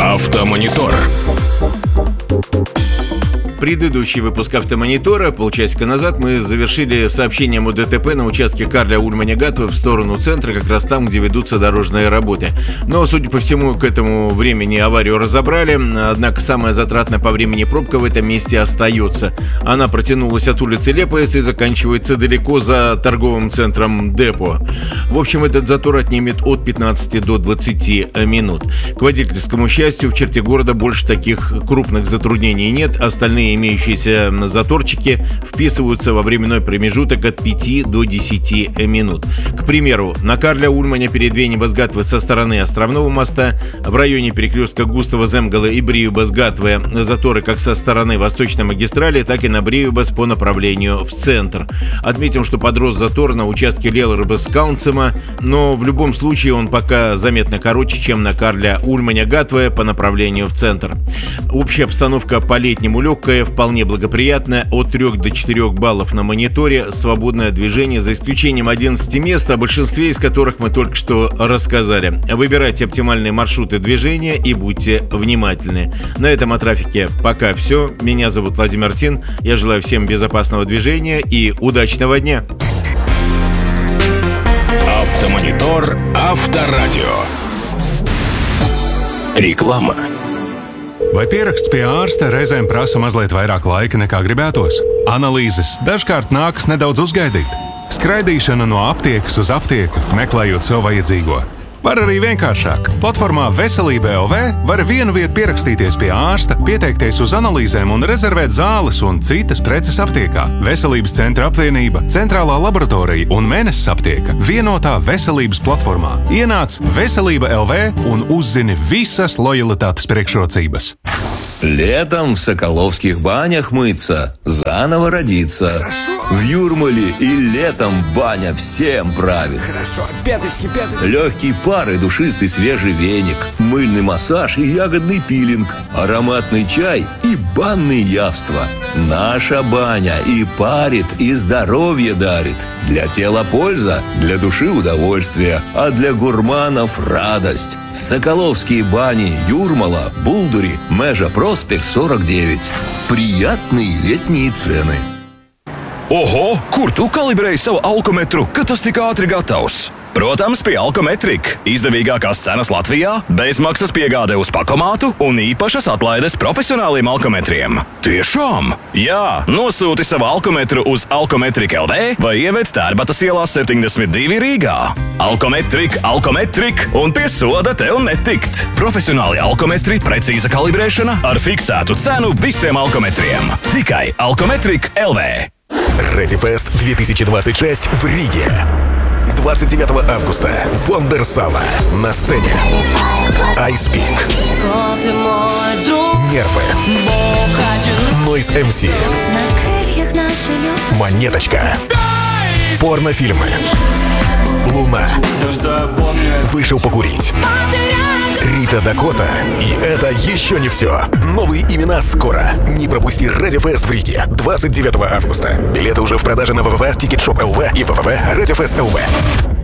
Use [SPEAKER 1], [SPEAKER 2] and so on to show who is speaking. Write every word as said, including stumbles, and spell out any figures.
[SPEAKER 1] Автомонитор.
[SPEAKER 2] Предыдущий выпуск «Автомонитора» полчасика назад мы завершили сообщением о ДТП на участке Карля-Ульманя-Гатвы в сторону центра, как раз там, где ведутся дорожные работы. Но, судя по всему, к этому времени аварию разобрали, однако самая затратная по времени пробка в этом месте остается. Она протянулась от улицы Лепояс и заканчивается далеко за торговым центром Депо. В общем, этот затор отнимет от пятнадцати до двадцати минут. К водительскому счастью, в черте города больше таких крупных затруднений нет, остальные имеющиеся заторчики вписываются во временной промежуток от пяти до десяти минут. К примеру, на Карля-Ульманя перед Венибас-Гатвы со стороны Островного моста, в районе перекрестка Густава-Земгала и Бриюбас-Гатвы заторы как со стороны Восточной магистрали, так и на Бриюбас по направлению в центр. Отметим, что подрос затор на участке Лелрбас-Каунцима, но в любом случае он пока заметно короче, чем на Карля-Ульманя-Гатвы по направлению в центр. Общая обстановка по-летнему легкая, вполне благоприятная, от трёх до четырёх баллов на мониторе, свободное движение за исключением одиннадцати мест, о большинстве из которых мы только что рассказали. Выбирайте оптимальные маршруты движения и будьте внимательны. На этом о трафике пока все. Меня зовут Владимир Тин. Я желаю всем безопасного движения и удачного дня.
[SPEAKER 1] Автомонитор Авторадио. Реклама.
[SPEAKER 3] Vai pieraksts pie ārsta reizēm prasa mazliet vairāk laika nekā gribētos? Analīzes dažkārt nākas nedaudz uzgaidīt. Skraidīšana no aptiekas uz aptieku, meklējot sev vajadzīgo. Var arī vienkāršāk. Platformā Veselība L V var vienu vietu pierakstīties pie ārsta, pieteikties uz analīzēm un rezervēt zāles un citas preces aptiekā. Veselības centra apvienība, centrālā laboratorija un mēnesis aptieka vienotā veselības platformā. Ienāc Veselība L V un uzzini visas lojalitātes priekšrocības.
[SPEAKER 4] Летом в Соколовских банях мыться, заново родиться.
[SPEAKER 5] Хорошо.
[SPEAKER 4] В Юрмале и летом баня всем правит.
[SPEAKER 5] Хорошо, пяточки, пяточки.
[SPEAKER 4] Легкий пар и душистый свежий веник, мыльный массаж и ягодный пилинг, ароматный чай и банные явства. Наша баня и парит, и здоровье дарит. Для тела польза, для души удовольствие, а для гурманов радость. Соколовские бани, Юрмала, Булдури, Межа Проспект сорок девять. Приятные летние цены.
[SPEAKER 6] Oho, kur tu kalibrēji savu alkometru, kad tas tik ātri gatavs? Protams, pie Alkometrika. Izdevīgākās cenas Latvijā, bezmaksas piegāde uz pakomātu un īpašas atlaides profesionāliem alkometriem. Tiešām? Jā, nosūti savu alkometru uz Alkometrika L V vai ieved Tērbatas ielā septiņdesmit divi Rīgā. Alkometrika, Alkometrika un pie soda tev netikt. Profesionāli alkometri, precīza kalibrēšana ar fiksētu cenu visiem alkometriem. Tikai Alkometrika L V.
[SPEAKER 1] Редифест две тысячи двадцать шесть в Риге. двадцать девятого августа. Вондерсала. На сцене Айспик, Нервы, Нойз эм си, Монеточка, порнофильмы, Луна, Вышел покурить, Рита Дакота. И это еще не все. Новые имена скоро. Не пропусти Редифест в Риге двадцать девятого августа. Билеты уже в продаже на вэ вэ вэ Тикетшоп точка эл ви и вэ вэ вэ Редифест точка эл ви.